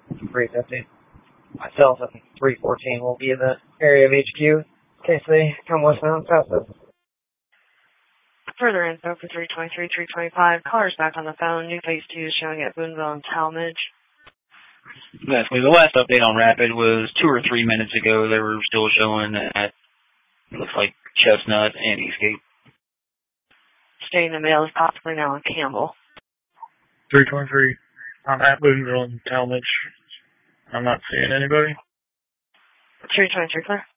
Brief update. Myself and 314 will be in the area of HQ in case they come westbound past us. Further info for 323, 325. Callers back on the phone. New phase 2 is showing at Boonville and Talmadge. Exactly. The last update on Rapid was 2 or 3 minutes ago. They were still showing at, looks like, Chestnut and Eastgate. Staying in the mail is possibly now on Campbell. 323. I'm at Boonville and Talmadge. I'm not seeing anybody. 323, clear.